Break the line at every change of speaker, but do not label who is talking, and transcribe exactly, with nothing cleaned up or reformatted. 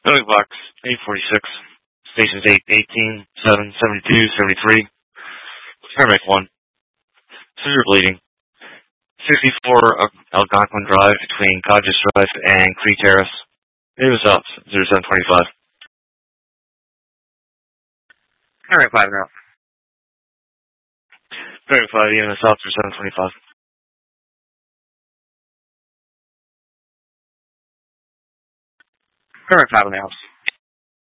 Stomach box, eight forty-six. Stations eight, eighteen, seven, seventy-two, seventy-three. Paramedic one. Severe bleeding. sixty-four Algonquin Drive between Codges Drive and Cree Terrace. It was up, zero seven twenty-five.
Paramedic five now.
Paramedic five, E M S out, zero seven twenty-five.
Paramedic five in the house.